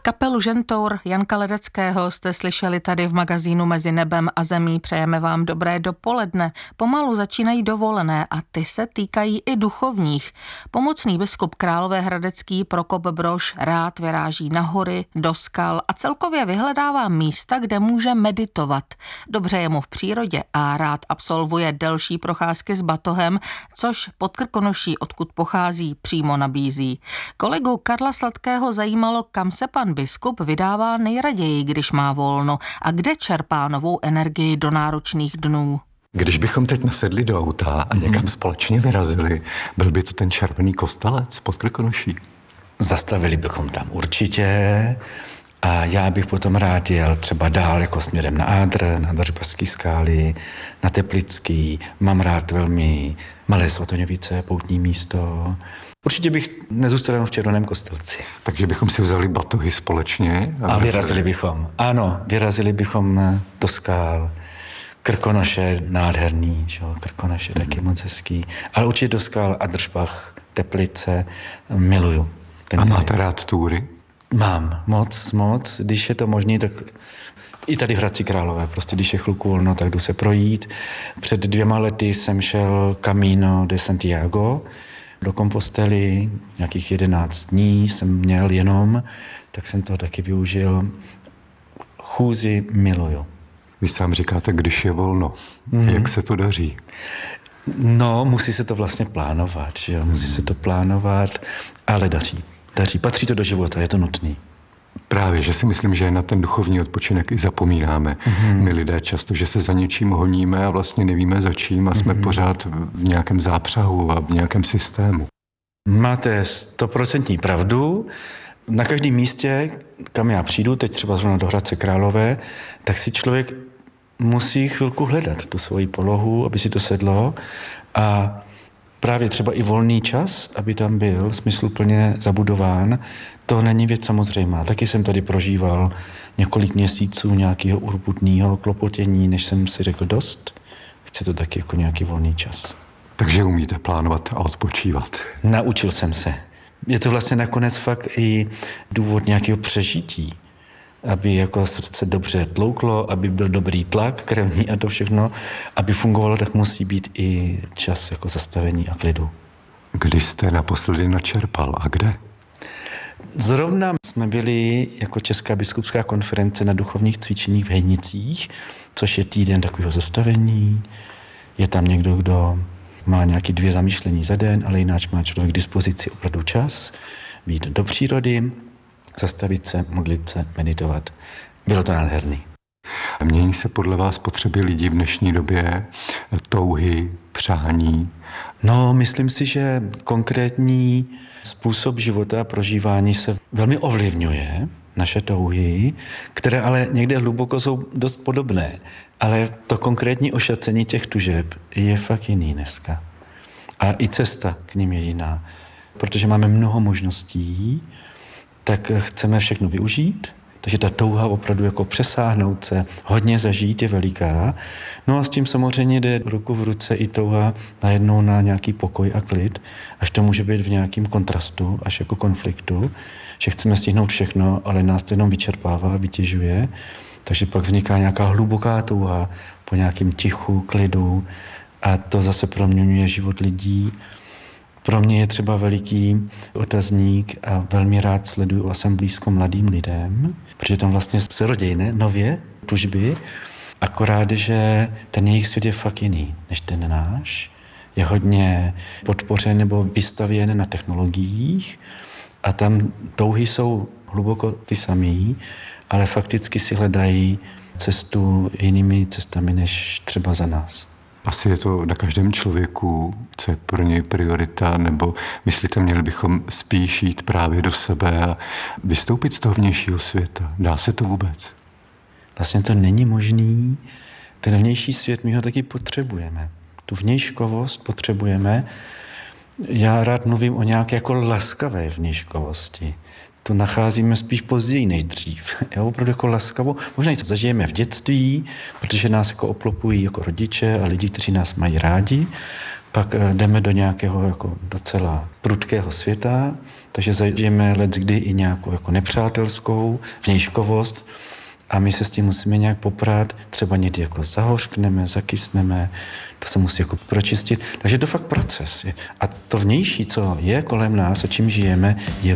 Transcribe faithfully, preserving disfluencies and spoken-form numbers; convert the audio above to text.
Kapelu Žentour Janka Ledeckého jste slyšeli tady v magazínu Mezi nebem a zemí. Přejeme vám dobré dopoledne. Pomalu začínají dovolené a ty se týkají i duchovních. Pomocný biskup Královéhradecký Prokop Brož rád vyráží na hory, do skal a celkově vyhledává místa, kde může meditovat. Dobře je mu v přírodě a rád absolvuje delší procházky s batohem, což Podkrkonoší, odkud pochází, přímo nabízí. Kolegu Karla Sladkého zajímalo, kam se pan biskup vydává nejraději, když má volno a kde čerpá novou energii do náročných dnů. Když bychom teď nasedli do auta a někam hmm. společně vyrazili, byl by to ten červený Kostelec pod Krkonoší? Zastavili bychom tam určitě a já bych potom rád jel třeba dál jako směrem na Ádr, na Držbařský skály, na Teplický. Mám rád velmi Malé Svatoňovice, poutní místo. Určitě bych nezůstal jenom v Červeném Kostelci. Takže bychom si vzali batohy společně? A, a vyrazili bychom. Ano, vyrazili bychom do skál. Krkonoše nádherný, že jo? Krkonoše mm. taky moc hezký. Ale určitě do skál a Držbach, Teplice, miluju. A máte rád túry? Mám, moc, moc. Když je to možný, tak i tady v Hradci Králové, prostě když je chvilku volno, tak jdu se projít. Před dvěma lety jsem šel Camino de Santiago do Kompostely, nějakých jedenáct dní jsem měl jenom, tak jsem toho taky využil. Chůzi miluju. Vy sám říkáte, když je volno. Mm. Jak se to daří? No, musí se to vlastně plánovat, že jo? Musí mm. se to plánovat, ale daří. Daří. Patří to do života, je to nutný. Právě, že si myslím, že na ten duchovní odpočinek i zapomínáme. Mm-hmm. My lidé často, že se za něčím honíme a vlastně nevíme za čím a jsme mm-hmm. pořád v nějakém zápřahu a v nějakém systému. Máte stoprocentní pravdu. Na každém místě, kam já přijdu, teď třeba zrovna do Hradce Králové, tak si člověk musí chvilku hledat tu svoji polohu, aby si to sedlo a právě třeba i volný čas, aby tam byl smysluplně zabudován, to není věc samozřejmá. Taky jsem tady prožíval několik měsíců nějakého urputného klopotění, než jsem si řekl dost. Chci to taky jako nějaký volný čas. Takže umíte plánovat a odpočívat. Naučil jsem se. Je to vlastně nakonec fakt i důvod nějakého přežití, aby jako srdce dobře tlouklo, aby byl dobrý tlak krevní a to všechno, aby fungovalo, tak musí být i čas jako zastavení a klidu. Kdy jste naposledy načerpal a kde? Zrovna jsme byli jako Česká biskupská konference na duchovních cvičeních v Hejnicích, což je týden takového zastavení. Je tam někdo, kdo má nějaké dvě zamýšlení za den, ale jináč má člověk k dispozici opravdu čas, být do přírody, zastavit se, modlit se, meditovat. Bylo to nádherný. Mění se podle vás potřeby lidí v dnešní době, touhy, přání? No, myslím si, že konkrétní způsob života a prožívání se velmi ovlivňuje, naše touhy, které ale někde hluboko jsou dost podobné. Ale to konkrétní ošacení těch tužeb je fakt jiný dneska. A i cesta k nim je jiná. Protože máme mnoho možností, tak chceme všechno využít, takže ta touha opravdu jako přesáhnout se, hodně zažít je veliká. No a s tím samozřejmě jde ruku v ruce i touha najednou na nějaký pokoj a klid, až to může být v nějakém kontrastu, až jako konfliktu, že chceme stihnout všechno, ale nás to jenom vyčerpává, vytěžuje, takže pak vzniká nějaká hluboká touha po nějakém tichu, klidu a to zase proměňuje život lidí. Pro mě je třeba veliký otazník a velmi rád sleduju a jsem blízko mladým lidem, protože tam vlastně se rodí, ne? Nově tužby, akorát, že ten jejich svět je fakt jiný než ten náš. Je hodně podpořen nebo vystavěn na technologiích a tam touhy jsou hluboko ty samý, ale fakticky si hledají cestu jinými cestami než třeba za nás. Asi je to na každém člověku, co je pro něj priorita, nebo myslíte, měli bychom spíš jít právě do sebe a vystoupit z toho vnějšího světa? Dá se to vůbec? Vlastně to není možný. Ten vnější svět, my ho taky potřebujeme. Tu vnějškovost potřebujeme. Já rád mluvím o nějaké jako laskavé vnějškovosti. To nacházíme spíš později než dřív. Jo, opravdu jako laskavo. Možná něco zažijeme v dětství, protože nás jako obklopují jako rodiče a lidi, kteří nás mají rádi. pak jdeme do nějakého jako docela prudkého světa, takže zažijeme leckdy i nějakou jako nepřátelskou vnějškovost a my se s tím musíme nějak poprat, třeba někdy jako zahořkneme, zakysneme, to se musí jako pročistit. Takže je to fakt proces. A to vnější, co je kolem nás a čím žijeme, je